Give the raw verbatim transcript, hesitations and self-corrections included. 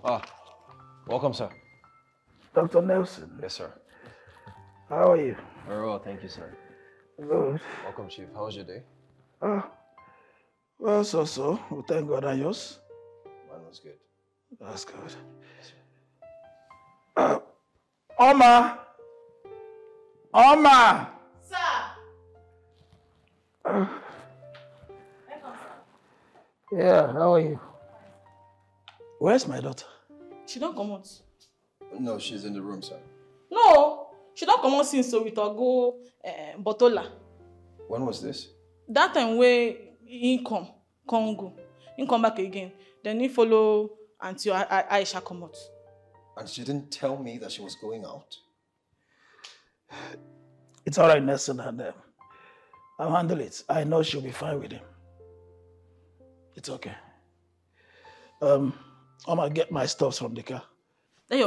Ah, welcome, sir. Doctor Nelson. Yes, sir. How are you? Very well, thank you, sir. Good. Welcome, Chief. How was your day? Ah, well, so so. Well, thank God. And yours? Mine was good. That's good. Yes, uh, Oma! Oma! Sir! Uh, yeah, how are you? Where's my daughter? She don't come out. No, she's in the room, sir. No! She don't come out since so with her go uh, Botola. When was this? That time where he come, Congo. He come back again. Then he follow until I, I, Aisha come out. And she didn't tell me that she was going out? It's all right, Nelson, and um, I'll handle it. I know she'll be fine with him. It's okay. Um, I'm gonna get my stuff from the car.